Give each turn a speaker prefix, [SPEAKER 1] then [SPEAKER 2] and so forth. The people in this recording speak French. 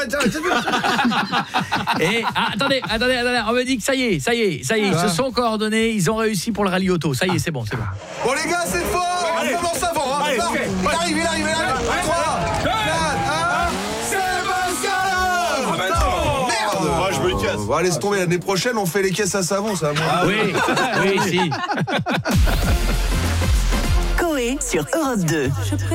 [SPEAKER 1] arrête.
[SPEAKER 2] Et attendez, on me dit que ça y est, ils se sont coordonnés, ils ont réussi pour le rallye auto. Ça y est, c'est bon.
[SPEAKER 1] Bon les gars, c'est fort. On commence avant.
[SPEAKER 3] Allez,
[SPEAKER 1] Il arrive. 3, 4, 1. Merde.
[SPEAKER 3] Moi, je me casse.
[SPEAKER 1] Bon, laisse tomber, l'année prochaine, on fait les caisses à savon, ça.
[SPEAKER 2] Oui, si.
[SPEAKER 4] Coé sur Europe 2.